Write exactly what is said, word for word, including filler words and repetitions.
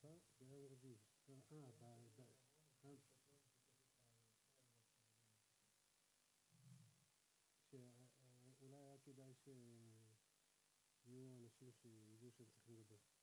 מחר, ביום רביעי. אה, ב... שאולי היה כדאי שיהיו אנשים שידעו שהם צריכים לדבר.